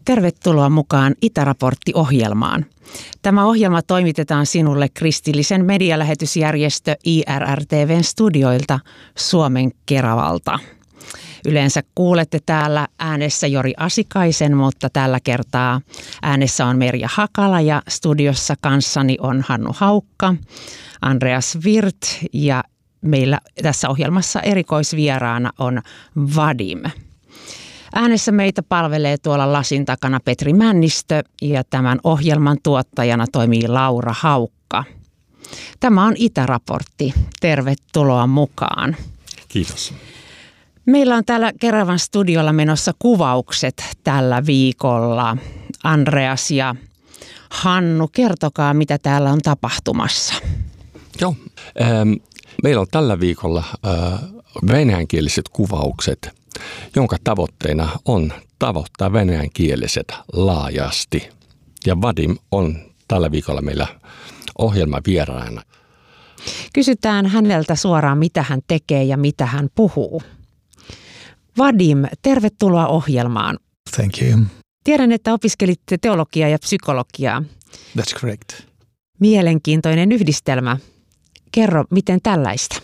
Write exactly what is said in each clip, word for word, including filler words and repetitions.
Tervetuloa mukaan Itäraportti-ohjelmaan. Tämä ohjelma toimitetaan sinulle kristillisen medialähetysjärjestö I R R T V:n studioilta Suomen Keravalta. Yleensä kuulette täällä äänessä Jori Asikaisen, mutta tällä kertaa äänessä on Merja Hakala ja studiossa kanssani on Hannu Haukka, Andreas Wirth ja meillä tässä ohjelmassa erikoisvieraana on Vadim. Äänessä meitä palvelee tuolla lasin takana Petri Männistö ja tämän ohjelman tuottajana toimii Laura Haukka. Tämä on Itäraportti. Tervetuloa mukaan. Kiitos. Meillä on täällä Keravan studiolla menossa kuvaukset tällä viikolla. Andreas ja Hannu, kertokaa mitä täällä on tapahtumassa. Joo, ähm, meillä on tällä viikolla äh, venäjänkieliset kuvaukset, jonka tavoitteena on tavoittaa venäjänkieliset laajasti. Ja Vadim on tällä viikolla meillä ohjelmavieraana. Kysytään häneltä suoraan, mitä hän tekee ja mitä hän puhuu. Vadim, tervetuloa ohjelmaan. Thank you. Tiedän, että opiskelitte teologiaa ja psykologiaa. That's correct. Mielenkiintoinen yhdistelmä. Kerro, miten tällaista?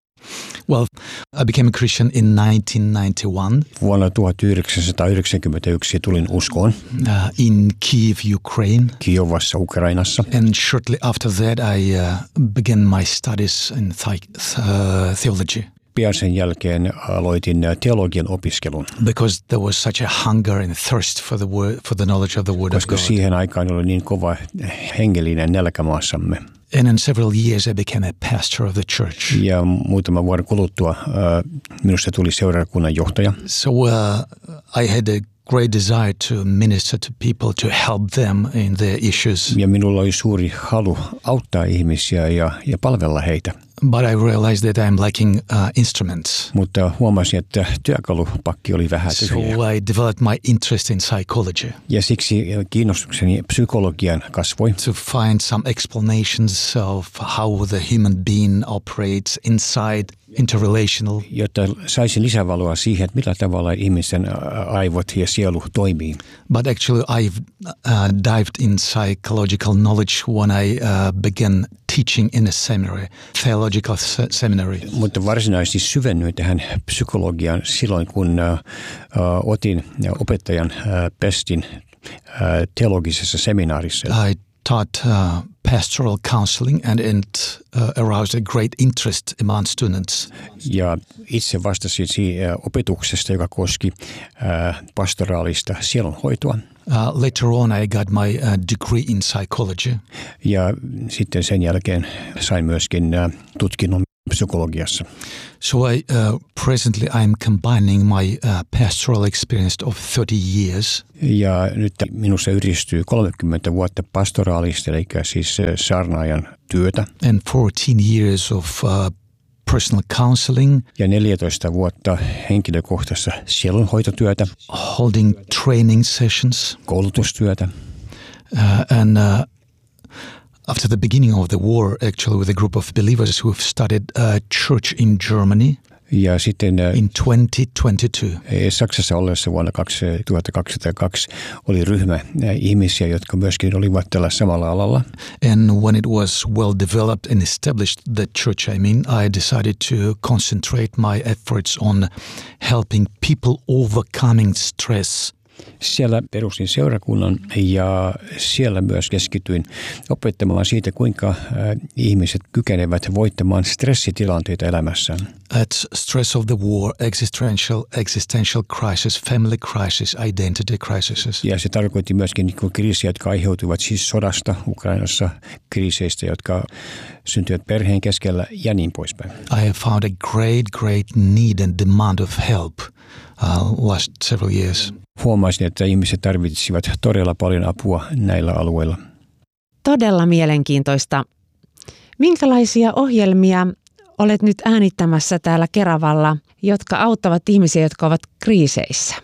Well, I became a Christian in nineteen ninety-one. Vuonna tuhatyhdeksänsataayhdeksänkymmentäyksi tulin uskoon. Uh, in Kyiv, Ukraine. Kiovassa, Ukrainassa. And shortly after that I uh, began my studies in th- uh, theology. Pian sen jälkeen aloitin teologian opiskelun. Because there was such a hunger and thirst for the word, for the knowledge of the word Koska of God. siihen aikaan oli niin kova hengellinen nälkä maassamme. And in several years I became a pastor of the church. Ja muutaman vuoden kuluttua uh, minusta tuli seurakunnan johtaja. So uh, I had a great desire to minister to people, to help them in their issues. Ja minulla oli suuri halu auttaa ihmisiä ja, ja palvella heitä. But I realized that I'm lacking uh, instruments. Mutta huomasin, että työkalupakki oli vähän So tyhjä. I developed my interest in psychology. Ja siksi kiinnostukseni psykologian kasvoi. To find some explanations of how the human being operates inside interrelational. Jotta saisin lisävaloa siihen, että millä tavalla ihmisen aivot ja sielu toimii. But actually I've uh, dived in psychological knowledge when I uh, began teaching in a seminary, theological se- seminary. Mutta varsinaisesti syvennyin tähän psykologiaan silloin, kun uh, uh, otin opettajan uh, pestin uh, teologisessa seminaarissa. I taught uh, pastoral counseling and it uh, aroused a great interest among students. Ja itse vastasin siihen opetuksesta, joka koski uh, pastoraalista sielunhoitoa. Uh, later on I got my uh, degree in psychology. Ja sitten sen jälkeen sain myöskin uh, tutkinnon psykologiassa. So I uh, presently I'm combining my uh, pastoral experience of thirty years. Ja nyt minussa yhdistyy kolmekymmentä vuotta pastoraalista, eli siis saarnaajan työtä. And fourteen years of uh, personal counseling. Ja neljätoista vuotta henkilökohtaista sielunhoitotyötä. Holding training sessions. Koulutustyötä. Uh, and uh, after the beginning of the war, actually with a group of believers who have started a church in Germany. Ja sitten in twenty twenty-two. Saksassa ollessa vuonna kaksituhattakaksikymmentäkaksi oli ryhmä ihmisiä, jotka myöskin olivat tällä samalla alalla. And when it was well developed and established, the church, I mean, I decided to concentrate my efforts on helping people overcoming stress. Siellä perustin seurakunnan ja siellä myös keskityin opettamaan siitä, kuinka äh, ihmiset kykenevät voittamaan stressitilanteita elämässään. It's stress of the war, existential, existential crisis, family crisis, identity crises. Ja se tarkoitti myöskin niin kuin kriisiä, jotka aiheutuivat siis sodasta Ukrainassa, kriiseistä, jotka syntyivät perheen keskellä ja niin poispäin. I have found a great, great need and demand of help uh, last several years. Huomasin, että ihmiset tarvitsivat todella paljon apua näillä alueilla. Todella mielenkiintoista. Minkälaisia ohjelmia olet nyt äänittämässä täällä Keravalla, jotka auttavat ihmisiä, jotka ovat kriiseissä?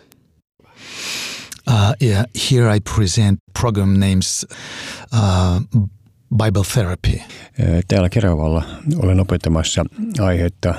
Uh, yeah, here I present program names uh, Bible Therapy. Täällä Keravalla olen opettamassa aihetta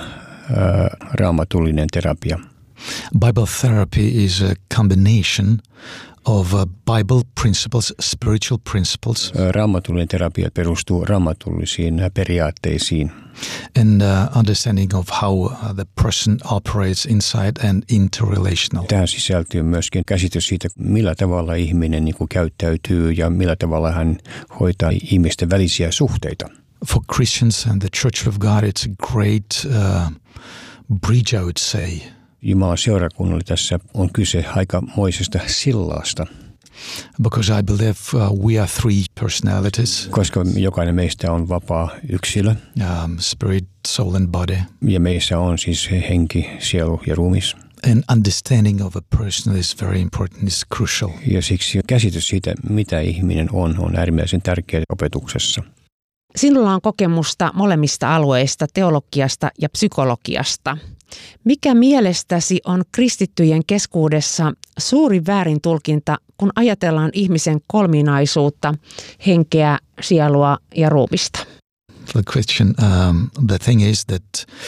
raamatullinen terapia. Bible therapy is a combination of uh, Bible principles, spiritual principles. Raamatullinen terapia perustuu raamatullisiin periaatteisiin. And uh, understanding of how uh, the person operates inside and interrelational. Tähän sisältyy myöskin käsitys siitä, millä tavalla ihminen niin kuin käyttäytyy ja millä tavalla hän hoitaa ihmisten välisiä suhteita. For Christians and the Church of God, it's a great uh, bridge, I would say. Jumalan seurakunnalle tässä on kyse aikamoisesta sillasta. Because I believe uh, we are three personalities. Koska jokainen meistä on vapaa yksilö. Um, spirit, soul and body. Ja meissä on siis henki, sielu ja ruumis. And understanding of a person is very important, is crucial. Ja siksi käsitys siitä, mitä ihminen on, on äärimmäisen tärkeä opetuksessa. Sinulla on kokemusta molemmista alueista, teologiasta ja psykologiasta. Mikä mielestäsi on kristittyjen keskuudessa suuri väärintulkinta, kun ajatellaan ihmisen kolminaisuutta, henkeä, sielua ja ruumista? The question, um, the thing is that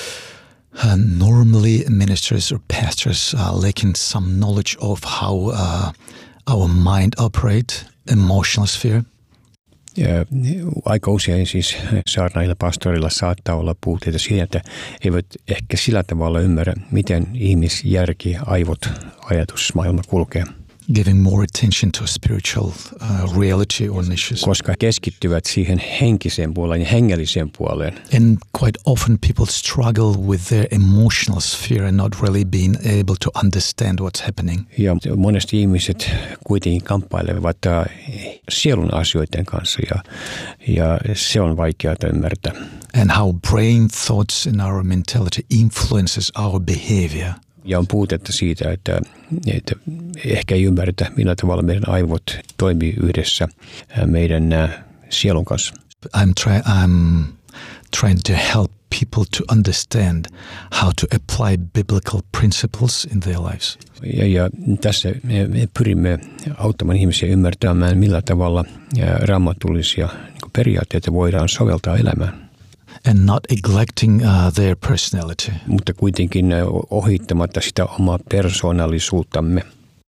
uh, normally ministers or pastors are lacking some knowledge of how uh, our mind operates, emotional sphere. Ja aika usein siis saarnailla pastorilla saattaa olla puutteita siinä, että eivät ehkä sillä tavalla ymmärrä, miten ihmisjärki, aivot, ajatusmaailma kulkee. Giving more attention to spiritual uh, reality or niches. Koska keskittyvät siihen henkiseen puoleen ja hengelliseen puoleen. And quite often people struggle with their emotional sphere and not really being able to understand what's happening. Ja monesti ihmiset kuitenkin kamppailevat sielun asioiden kanssa ja, ja se on vaikeaa ymmärtää. And how brain thoughts and our mentality influences our behavior. Ja on puutetta siitä, että, että ehkä ei ymmärretä, millä tavalla meidän aivot toimii yhdessä meidän sielun kanssa. I'm, try, I'm trying to help people to understand how to apply biblical principles in their lives. Ja, ja tässä me pyrimme auttamaan ihmisiä ymmärtämään, millä tavalla raamatullisia periaatteita voidaan soveltaa elämään. And not neglecting uh, their personality. Mutta kuitenkin ohittamatta sitä omaa persoonallisuuttamme.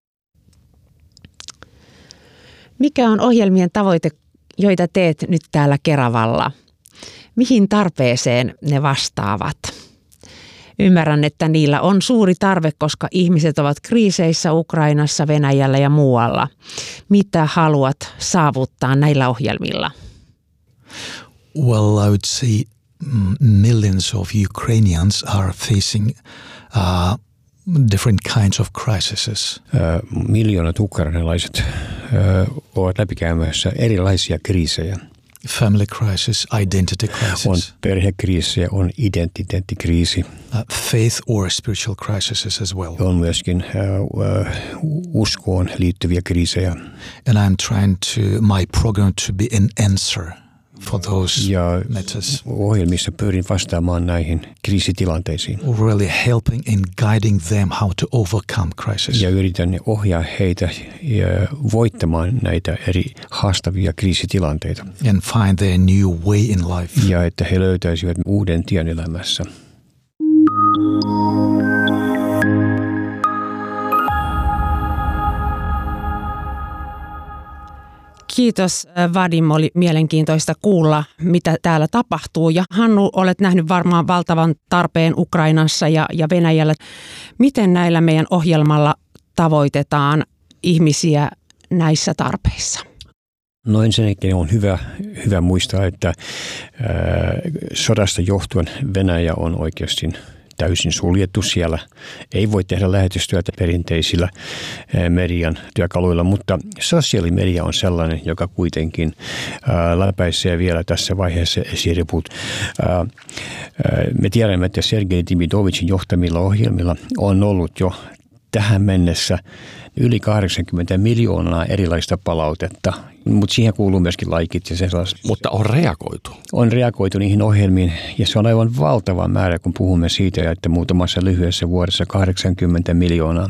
Mikä on ohjelmien tavoite, joita teet nyt täällä Keravalla? Mihin tarpeeseen ne vastaavat? Ymmärrän, että niillä on suuri tarve, koska ihmiset ovat kriiseissä Ukrainassa, Venäjällä ja muualla. Mitä haluat saavuttaa näillä ohjelmilla? Well, I would say millions of Ukrainians are facing uh, different kinds of crises. Uh, miljoonat ukrainalaiset uh, ovat läpikäymässä erilaisia kriisejä. Family crisis, identity crisis. On perhekriisiä, on identiteettikriisi. Uh, faith or spiritual crises as well. On myöskin uh, uh, uskoon liittyviä kriisejä. And I'm trying to my program to be an answer for those ja matters. Ohjelmissa pyrin vastaamaan näihin kriisitilanteisiin. Really helping and guiding them how to overcome crisis. Ja yritän ohjaa heitä ja voittamaan näitä eri haastavia kriisitilanteita. And find their new way in life. Ja että he löytäisivät uuden tien elämässä. Kiitos Vadim, oli mielenkiintoista kuulla, mitä täällä tapahtuu. Ja Hannu, olet nähnyt varmaan valtavan tarpeen Ukrainassa ja, ja Venäjällä. Miten näillä meidän ohjelmalla tavoitetaan ihmisiä näissä tarpeissa? No ensinnäkin on hyvä, hyvä muistaa, että ää, sodasta johtuen Venäjä on oikeasti täysin suljettu siellä. Ei voi tehdä lähetystyötä perinteisillä median työkaluilla, mutta sosiaalimedia on sellainen, joka kuitenkin ää, läpäisee vielä tässä vaiheessa esiriput. Ää, ää, me tiedämme, että Sergei Demidovicin johtamilla ohjelmilla on ollut jo tähän mennessä yli kahdeksankymmentä miljoonaa erilaista palautetta, mutta siihen kuuluu myöskin laikit ja sellaiset. Mutta on reagoitu. On reagoitu niihin ohjelmiin ja se on aivan valtava määrä, kun puhumme siitä, että muutamassa lyhyessä vuodessa kahdeksankymmentä miljoonaa.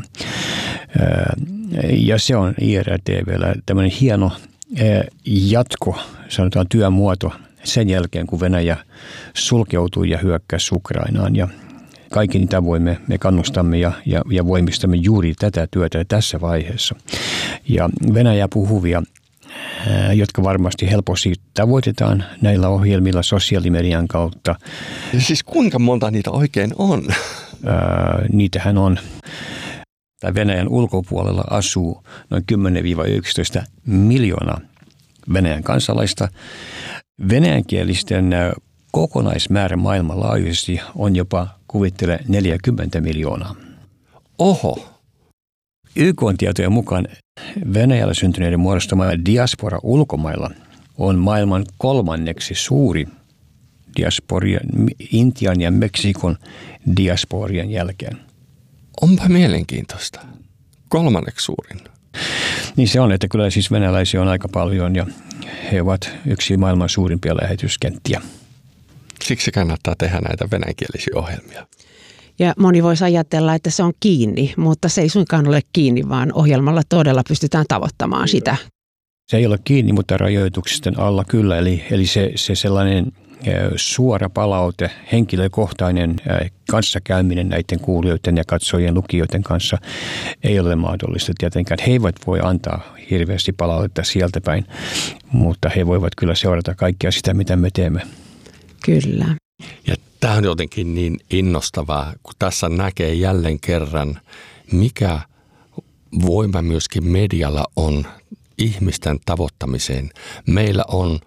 Ja se on I R T V:llä tämmöinen hieno jatko, sanotaan työmuoto sen jälkeen, kun Venäjä sulkeutui ja hyökkäsi Ukrainaan ja kaikin tavoin me, me kannustamme ja, ja, ja voimistamme juuri tätä työtä tässä vaiheessa. Ja Venäjä puhuvia, jotka varmasti helposti tavoitetaan näillä ohjelmilla sosiaalimedian kautta. Siis kuinka monta niitä oikein on? Ää, niitähän on. Venäjän ulkopuolella asuu noin kymmenen yksitoista miljoonaa Venäjän kansalaista. Venäjänkielisten kokonaismäärä maailmanlaajuisesti on jopa, kuvittele, neljäkymmentä miljoonaa. Oho! Y K:n tietojen mukaan Venäjällä syntyneiden muodostama diaspora ulkomailla on maailman kolmanneksi suuri diasporia Intian ja Meksikon diasporien jälkeen. Onpa mielenkiintoista. Kolmanneksi suurin. Niin se on, että kyllä siis venäläisiä on aika paljon ja he ovat yksi maailman suurimpia lähetyskenttiä. Siksi kannattaa tehdä näitä venäjänkielisiä ohjelmia. Ja moni voisi ajatella, että se on kiinni, mutta se ei suinkaan ole kiinni, vaan ohjelmalla todella pystytään tavoittamaan sitä. Se ei ole kiinni, mutta rajoituksisten alla kyllä. Eli, eli se, se sellainen suora palaute, henkilökohtainen kanssakäyminen näiden kuulijoiden ja katsojien lukijoiden kanssa ei ole mahdollista tietenkään. He eivät voi antaa hirveästi palautetta sieltä päin, mutta he voivat kyllä seurata kaikkea sitä, mitä me teemme. Kyllä. Ja tämä on jotenkin niin innostavaa, kun tässä näkee jälleen kerran, mikä voima myöskin medialla on ihmisten tavoittamiseen. Meillä on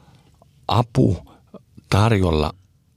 apu tarjolla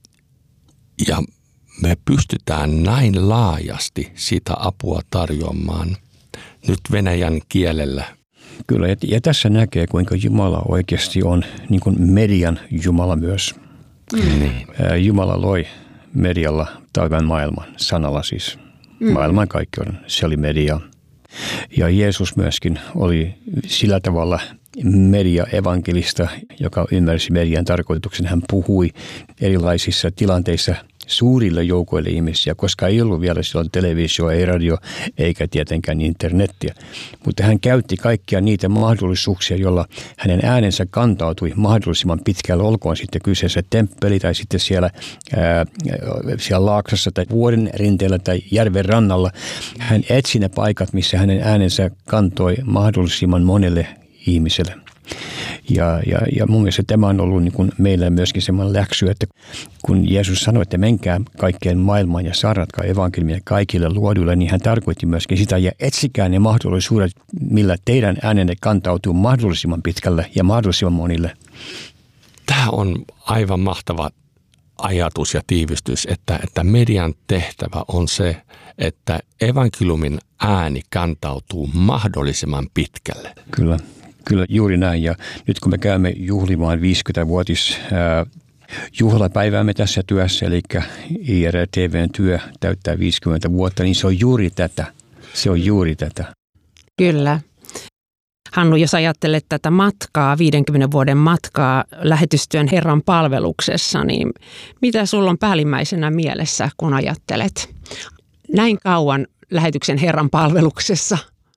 ja me pystytään näin laajasti sitä apua tarjoamaan nyt venäjän kielellä. Kyllä, ja tässä näkee, kuinka Jumala oikeasti on niin kuin median Jumala myös. Mm. Jumala loi medialla taivaan maailman, sanalla siis mm. maailman kaikkeuden, se oli media. Ja Jeesus myöskin oli sillä tavalla media-evankelista, joka ymmärsi median tarkoituksen. Hän puhui erilaisissa tilanteissa suurille joukoille ihmisiä, koska ei ollut vielä silloin televisio, ei radio, eikä tietenkään internettiä. Mutta hän käytti kaikkia niitä mahdollisuuksia, joilla hänen äänensä kantautui mahdollisimman pitkälle, olkoon sitten kyseessä temppeli tai sitten siellä, ää, siellä laaksossa tai vuoden rinteellä tai järven rannalla. Hän etsi ne paikat, missä hänen äänensä kantoi mahdollisimman monelle ihmiselle. Ja, ja, ja mun mielestä tämä on ollut niin kuin meillä myöskin semmoinen läksy, että kun Jeesus sanoi, että menkää kaikkeen maailmaan ja saarnatkaa evankeliumia kaikille luoduille, niin hän tarkoitti myöskin sitä, ja etsikää ne mahdollisuudet, millä teidän äänenne kantautuu mahdollisimman pitkälle ja mahdollisimman monille. Tämä on aivan mahtava ajatus ja tiivistys, että, että median tehtävä on se, että evankeliumin ääni kantautuu mahdollisimman pitkälle. Kyllä. Kyllä juuri näin, ja nyt kun me käymme juhlimaan viisikymmenvuotis ää, juhlapäiväämme tässä työssä, eli I R T V:n työ täyttää viisikymmentä vuotta, niin se on juuri tätä. Se on juuri tätä. Kyllä. Hannu, jos ajattelet tätä matkaa, viidenkymmenen vuoden matkaa lähetystyön Herran palveluksessa, niin mitä sulla on päällimmäisenä mielessä, kun ajattelet näin kauan lähetyksen Herran palveluksessa?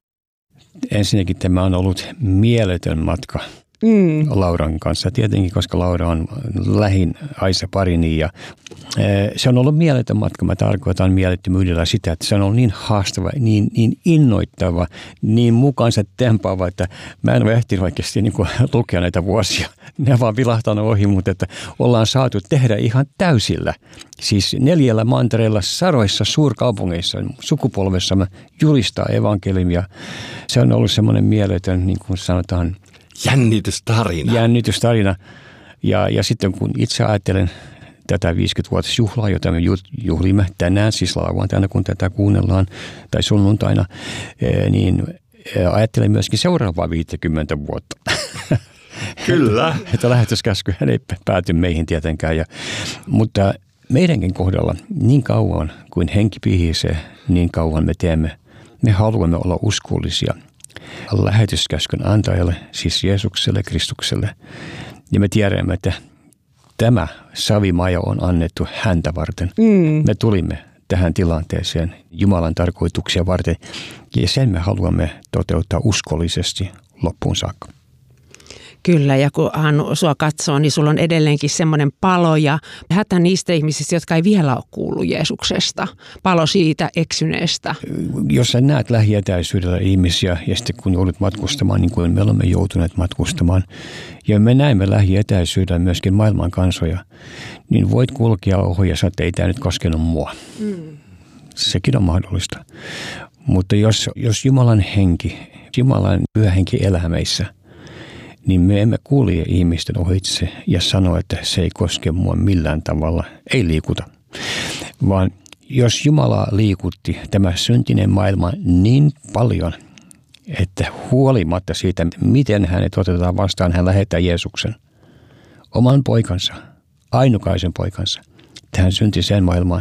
Ensinnäkin tämä on ollut mieletön matka mm. Lauran kanssa. Tietenkin, koska Laura on lähin Aisa parini. Ja, e, se on ollut mieletön matka. Mä tarkoitan mielettömyydellä sitä, että se on ollut niin haastava, niin, niin innoittava, niin mukaansa tempaava, että mä en ole ehtinyt oikeasti niin kuin lukea näitä vuosia. Ne on vaan vilahtanut ohi, mutta että ollaan saatu tehdä ihan täysillä. Siis neljällä mantereella sadoissa suurkaupungeissa sukupolvessa julistaa evankeliumia. Se on ollut semmoinen mieletön, niin kuin sanotaan, jännitystarina. Jännitystarina. Ja, ja sitten kun itse ajattelen tätä viisikymmenvuotisjuhlaa, jota me juhlimme tänään, siis lauantaina, kun tätä kuunnellaan, tai sunnuntaina, niin ajattelen myöskin seuraavaa viisikymmentä vuotta. Kyllä. että, että lähetyskäsky ei pääty meihin tietenkään. Ja, mutta meidänkin kohdalla niin kauan kuin henki pihisee, niin kauan me teemme. Me haluamme olla uskollisia lähetyskäskyn antajalle, siis Jeesukselle, Kristukselle. Ja me tiedämme, että tämä savimaja on annettu häntä varten. Mm. Me tulimme tähän tilanteeseen Jumalan tarkoituksia varten, ja sen me haluamme toteuttaa uskollisesti loppuun saakka. Kyllä, ja kun hän sua katsoo, niin sulla on edelleenkin semmoinen palo ja hätä niistä ihmisistä, jotka ei vielä ole kuullut Jeesuksesta. Palo siitä eksyneestä. Jos sä näet lähietäisyydellä ihmisiä ja sitten kun joudut matkustamaan, niin kuin me olemme joutuneet matkustamaan, ja me näemme lähietäisyydellä myöskin maailman kansoja, niin voit kulkea ohi ja sanoa, että ei tämä nyt koskenut mua. Mm. Sekin on mahdollista. Mutta jos, jos Jumalan henki, Jumalan pyhä henki elää meissä, niin me emme kulje ihmisten ohitse ja sano, että se ei koske mua millään tavalla. Ei liikuta. Vaan jos Jumala liikutti tämä syntinen maailma niin paljon, että huolimatta siitä, miten hänet otetaan vastaan, hän lähettää Jeesuksen, oman poikansa, ainukaisen poikansa, tähän syntiseen maailmaan,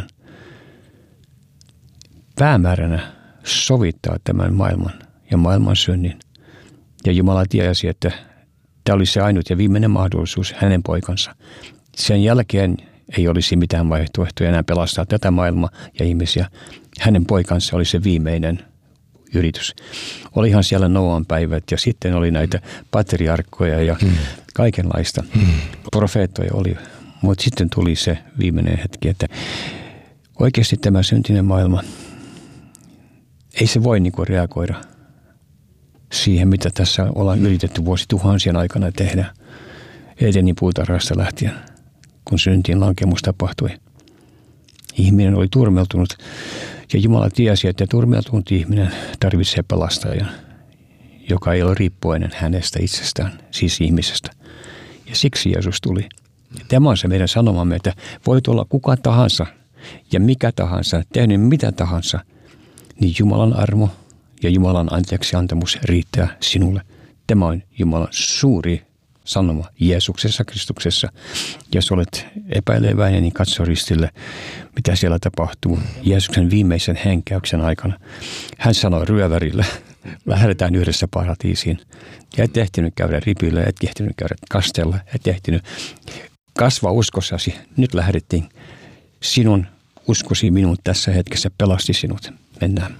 päämääränä sovittaa tämän maailman ja maailman synnin. Ja Jumala tiesi, että tämä oli se ainut ja viimeinen mahdollisuus hänen poikansa. Sen jälkeen ei olisi mitään vaihtoehtoja enää pelastaa tätä maailmaa ja ihmisiä. Hänen poikansa oli se viimeinen yritys. Olihan siellä Noan päivät ja sitten oli näitä patriarkkoja ja hmm. kaikenlaista. Hmm. Profeettoja oli, mutta sitten tuli se viimeinen hetki, että oikeasti tämä syntinen maailma, ei se voi niinku reagoida siihen, mitä tässä ollaan yritetty vuosituhansien aikana tehdä Edenin puutarhasta lähtien, kun syntiin lankemus tapahtui. Ihminen oli turmeltunut ja Jumala tiesi, että turmeltunut ihminen tarvitsee pelastajan, joka ei ole riippuvainen hänestä itsestään, siis ihmisestä. Ja siksi Jeesus tuli. Tämä on se meidän sanomamme, että voit olla kuka tahansa ja mikä tahansa, tehnyt mitä tahansa, niin Jumalan armo ja Jumalan anteeksiantamus riittää sinulle. Tämä on Jumalan suuri sanoma Jeesuksessa Kristuksessa. Jos olet epäileväinen, niin katso ristille, mitä siellä tapahtuu Jeesuksen viimeisen henkäyksen aikana. Hän sanoi ryövärille, lähdetään yhdessä paratiisiin. Ja et ehtinyt käydä ripille, et ehtinyt käydä kastella, et ehtinyt kasvaa uskossasi. Nyt lähdettiin. Sinun uskosi minun tässä hetkessä pelasti sinut. Mennään.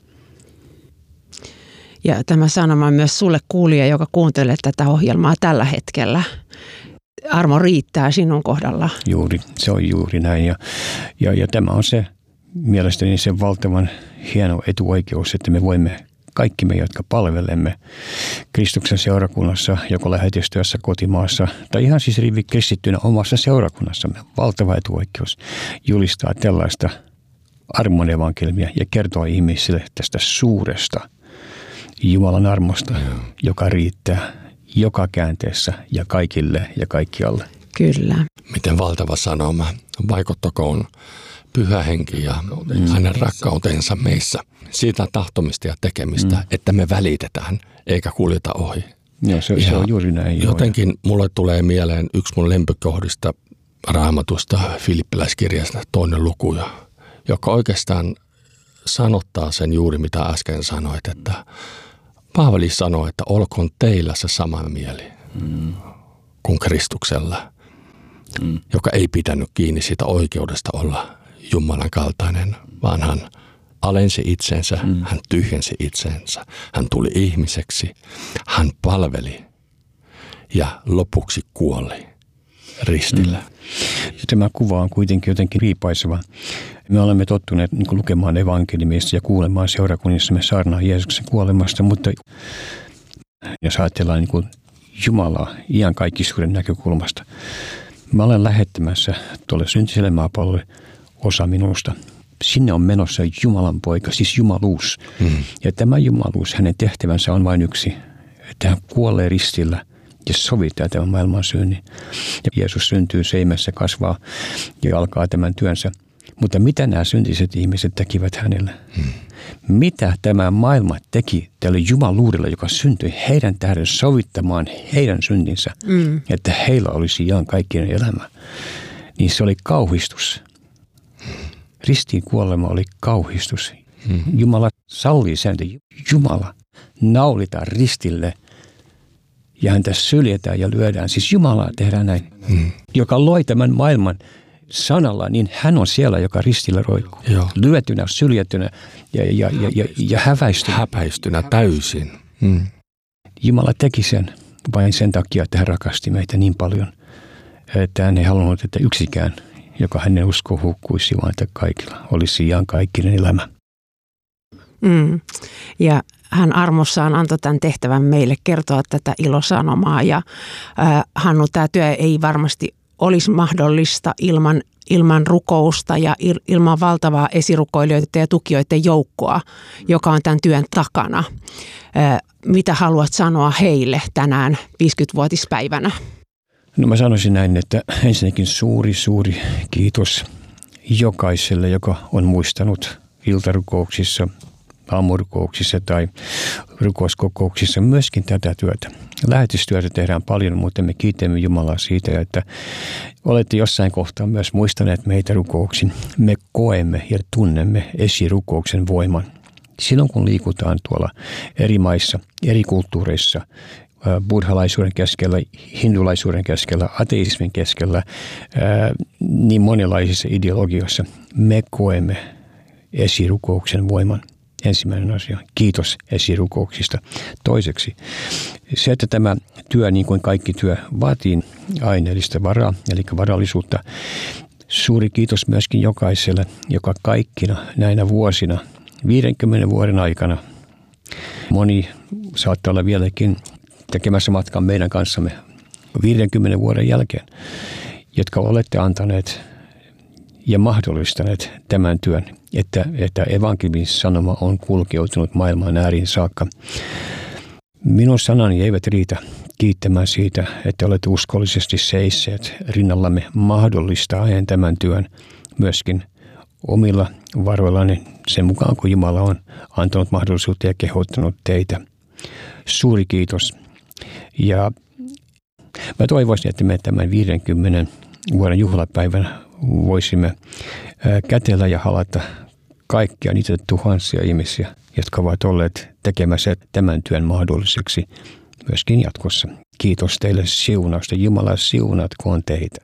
Ja tämä sanoma on myös sulle kuulija, joka kuuntelee tätä ohjelmaa tällä hetkellä. Armo riittää sinun kohdalla. Juuri, se on juuri näin. Ja, ja, ja tämä on se mielestäni se valtavan hieno etuoikeus, että me voimme, kaikki me, jotka palvelemme Kristuksen seurakunnassa, joko lähetystyössä kotimaassa, tai ihan siis rivi kristittynä omassa seurakunnassamme, valtava etuoikeus julistaa tällaista armon evankeliumia ja kertoa ihmisille tästä suuresta Jumalan armosta, Joo. joka riittää joka käänteessä ja kaikille ja kaikkialle. Kyllä. Miten valtava sanoma. Vaikuttakoon pyhä henki ja mm. hänen rakkautensa meissä. Siitä tahtomista ja tekemistä, mm. että me välitetään eikä kuljeta ohi. Joo, se, se on juuri näin. Jotenkin joo. mulle tulee mieleen yksi mun lempikohdista Raamatusta, Filippiläiskirjasta, toinen luku, joka oikeastaan sanottaa sen juuri, mitä äsken sanoit, että Paavali sanoi, että olkoon teillä se sama mieli mm. kuin Kristuksella, mm. joka ei pitänyt kiinni siitä oikeudesta olla Jumalan kaltainen, vaan hän alensi itsensä, mm. hän tyhjensi itsensä, hän tuli ihmiseksi, hän palveli ja lopuksi kuoli ristillä. Mm. Tämä kuva on kuitenkin jotenkin riipaiseva. Me olemme tottuneet niin kuin lukemaan evankeliumista ja kuulemaan seurakunnissamme saarnaa Jeesuksen kuolemasta, mutta jos ajatellaan niin kuin Jumalaa iankaikkisuuden näkökulmasta, mä olen lähettämässä tuolle syntiselle maapallolle osa minusta. Sinne on menossa Jumalan poika, siis jumaluus. Mm. Ja tämä jumaluus, hänen tehtävänsä on vain yksi, että hän kuolee ristillä ja sovittaa tämän maailman synnin. Ja Jeesus syntyy seimessä, kasvaa ja alkaa tämän työnsä. Mutta mitä nämä syntiset ihmiset tekivät hänelle? Hmm. Mitä tämä maailma teki tälle jumaluudelle, joka syntyi heidän tähden sovittamaan heidän syntinsä, hmm. että heillä olisi iankaikkinen elämä? Niin se oli kauhistus. Ristiin kuolema oli kauhistus. Hmm. Jumala sallii sen, että Jumala naulitaan ristille ja häntä syljetään ja lyödään. Siis Jumala tehdään näin, hmm. joka loi tämän maailman sanalla, niin hän on siellä, joka ristillä roikkuu. Joo. Lyötynä, syljettynä ja, ja, ja, ja, ja häväistynä. Häpäistynä täysin. Hmm. Jumala teki sen vain sen takia, että hän rakasti meitä niin paljon, että hän ei halunnut, että yksikään, joka hänen uskoo, hukkuisi, vaan että kaikilla olisi iankaikkinen elämä. Mm. Ja hän armossaan antoi tämän tehtävän meille kertoa tätä ilosanomaa. Ja äh, Hannu, tämä työ ei varmasti olisi mahdollista ilman, ilman rukousta ja il, ilman valtavaa esirukoilijoiden ja tukijoiden joukkoa, joka on tämän työn takana. Äh, mitä haluat sanoa heille tänään viisikymmenvuotispäivänä? No mä sanoisin näin, että ensinnäkin suuri, suuri kiitos jokaiselle, joka on muistanut iltarukouksissa, aamurukouksissa tai rukouskokouksissa myöskin tätä työtä. Lähetystyötä tehdään paljon, mutta me kiitämme Jumalaa siitä, että olette jossain kohtaa myös muistaneet meitä rukouksiin. Me koemme ja tunnemme esirukouksen voiman. Silloin kun liikutaan tuolla eri maissa, eri kulttuureissa, buddhalaisuuden keskellä, hindulaisuuden keskellä, ateismin keskellä, niin monenlaisissa ideologioissa, me koemme esirukouksen voiman. Ensimmäinen asia. Kiitos esirukouksista. Toiseksi, se, että tämä työ, niin kuin kaikki työ, vaatii aineellista varaa, eli varallisuutta. Suuri kiitos myöskin jokaiselle, joka kaikkina näinä vuosina, viidenkymmenen vuoden aikana, moni saattaa olla vieläkin tekemässä matkan meidän kanssamme viidenkymmenen vuoden jälkeen, jotka olette antaneet ja mahdollistaneet tämän työn, että, että evankeliumin sanoma on kulkeutunut maailman ääriin saakka. Minun sanani eivät riitä kiittämään siitä, että olette uskollisesti seisseet rinnallamme mahdollistaen tämän työn myöskin omilla varoillani sen mukaan, kun Jumala on antanut mahdollisuutta ja kehottanut teitä. Suuri kiitos. Ja mä toivoisin, että me tämän viidenkymmenen vuoden juhlapäivänä voisimme kätellä ja halata kaikkia niitä tuhansia ihmisiä, jotka ovat olleet tekemässä tämän työn mahdolliseksi myöskin jatkossa. Kiitos teille siunausta. Jumala siunatkoon teitä.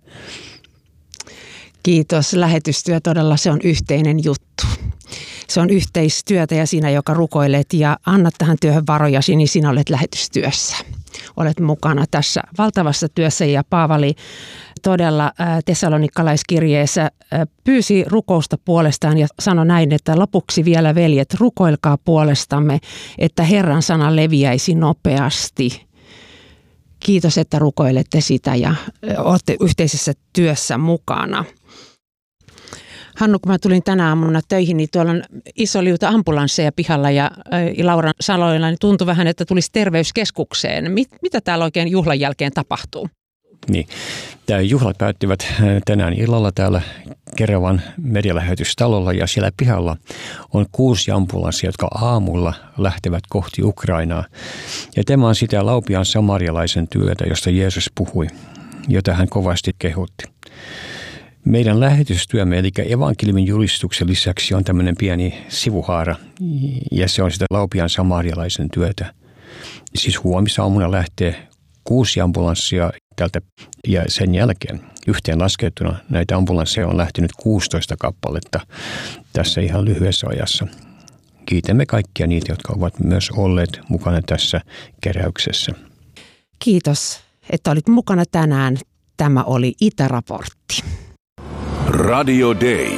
Kiitos. Lähetystyö todella, se on yhteinen juttu. Se on yhteistyötä ja sinä, joka rukoilet ja annat tähän työhön varojasi, niin sinä olet lähetystyössä. Olet mukana tässä valtavassa työssä ja Paavali todella Tessalonikalaiskirjeessä pyysi rukousta puolestaan ja sanoi näin, että lopuksi vielä veljet, rukoilkaa puolestamme, että Herran sana leviäisi nopeasti. Kiitos, että rukoilette sitä ja olette yhteisessä työssä mukana. Hannu, kun mä tulin tänä aamuna töihin, niin tuolla on iso liuta ambulansseja pihalla ja Lauran saloilla niin tuntui vähän, että tulisi terveyskeskukseen. Mit, mitä täällä oikein juhlan jälkeen tapahtuu? Niin, tämä juhlat päättyvät tänään illalla täällä Keravan medialähetystalolla ja siellä pihalla on kuusi ambulanssia, jotka aamulla lähtevät kohti Ukrainaa. Ja tämä on sitä Laupiaan samarialaisen työtä, josta Jeesus puhui, jota hän kovasti kehotti. Meidän lähetystyömme, eli evankeliumin julistuksen lisäksi on tämmöinen pieni sivuhaara, ja se on sitä Laupiaan samarialaisen työtä. Siis huomisaamuna lähtee kuusi ambulanssia tältä, ja sen jälkeen yhteen laskettuna näitä ambulansseja on lähtenyt kuusitoista kappaletta tässä ihan lyhyessä ajassa. Kiitämme kaikkia niitä, jotka ovat myös olleet mukana tässä keräyksessä. Kiitos, että olit mukana tänään. Tämä oli Itäraportti. Radio Day.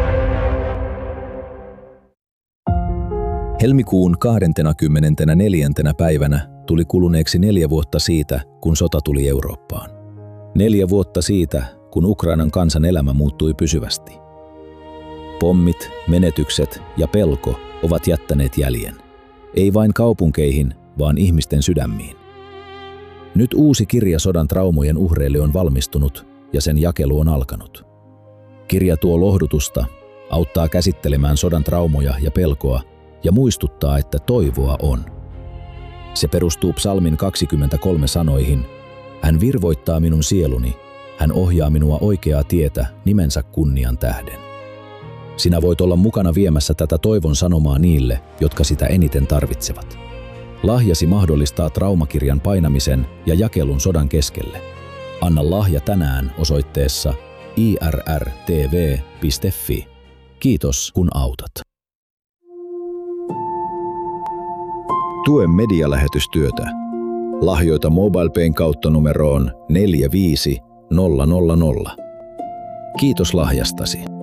Helmikuun kahdeskymmenesneljäs päivänä tuli kuluneeksi neljä vuotta siitä, kun sota tuli Eurooppaan. Neljä vuotta siitä, kun Ukrainan kansan elämä muuttui pysyvästi. Pommit, menetykset ja pelko ovat jättäneet jäljen. Ei vain kaupunkeihin, vaan ihmisten sydämiin. Nyt uusi kirja sodan traumojen uhreille on valmistunut ja sen jakelu on alkanut. Kirja tuo lohdutusta, auttaa käsittelemään sodan traumoja ja pelkoa ja muistuttaa, että toivoa on. Se perustuu psalmin kaksikymmentäkolme sanoihin: Hän virvoittaa minun sieluni, hän ohjaa minua oikeaa tietä nimensä kunnian tähden. Sinä voit olla mukana viemässä tätä toivon sanomaa niille, jotka sitä eniten tarvitsevat. Lahjasi mahdollistaa traumakirjan painamisen ja jakelun sodan keskelle. Anna lahja tänään osoitteessa i r r t v piste f i. Kiitos, kun autat. Tue medialähetystyötä. Lahjoita MobilePayn kautta numeroon neljä viisi nolla nolla nolla. Kiitos lahjastasi.